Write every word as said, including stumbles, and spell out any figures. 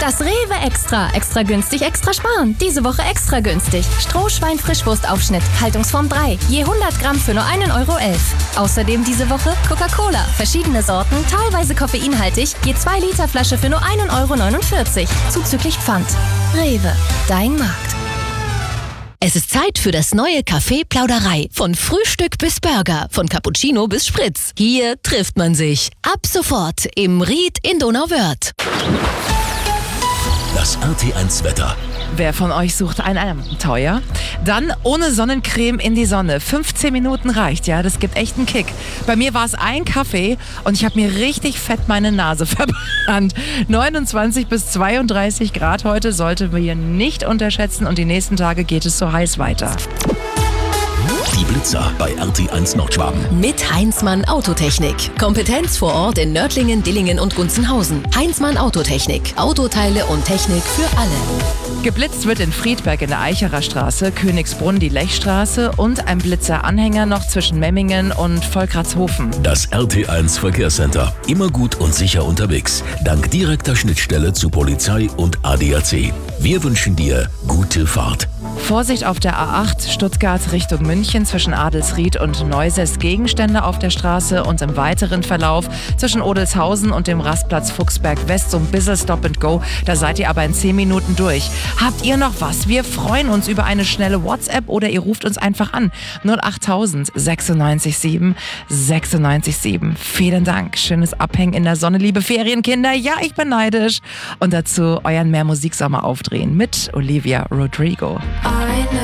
Das Rewe Extra. Extra günstig, extra sparen. Diese Woche extra günstig. Strohschwein-Frischwurstaufschnitt, Haltungsform drei. Je hundert Gramm für nur einen Euro elf. Außerdem diese Woche Coca-Cola. Verschiedene Sorten, teilweise koffeinhaltig. Je zwei Liter Flasche für nur einen Euro neunundvierzig. Zuzüglich Pfand. Rewe. Dein Markt. Es ist Zeit für das neue Café Plauderei. Von Frühstück bis Burger, von Cappuccino bis Spritz. Hier trifft man sich. Ab sofort im Ried in Donauwörth. Das R T eins Wetter. Wer von euch sucht ein Abenteuer? Dann ohne Sonnencreme in die Sonne. fünfzehn Minuten reicht, ja, das gibt echt einen Kick. Bei mir war es ein Kaffee und ich habe mir richtig fett meine Nase verbrannt. neunundzwanzig bis zweiunddreißig Grad heute sollten wir nicht unterschätzen und die nächsten Tage geht es so heiß weiter. Die Blitzer bei R T eins Nordschwaben. Mit Heinzmann Autotechnik. Kompetenz vor Ort in Nördlingen, Dillingen und Gunzenhausen. Heinzmann Autotechnik. Autoteile und Technik für alle. Geblitzt wird in Friedberg in der Eicherer Straße, Königsbrunn die Lechstraße und ein Blitzeranhänger noch zwischen Memmingen und Volkratshofen. Das R T eins Verkehrscenter. Immer gut und sicher unterwegs. Dank direkter Schnittstelle zu Polizei und A D A C. Wir wünschen dir gute Fahrt. Vorsicht auf der A acht Stuttgart Richtung München zwischen Adelsried und Neuses. Gegenstände auf der Straße und im weiteren Verlauf zwischen Odelshausen und dem Rastplatz Fuchsberg West so ein bisschen Stop and Go. Da seid ihr aber in zehn Minuten durch. Habt ihr noch was? Wir freuen uns über eine schnelle WhatsApp oder ihr ruft uns einfach an. null acht tausend sechsundneunzig sieben sechsundneunzig sieben. Vielen Dank. Schönes Abhängen in der Sonne, liebe Ferienkinder. Ja, ich bin neidisch. Und dazu euren Mehr Musiksommer aufdrehen mit Olivia Rodrigo.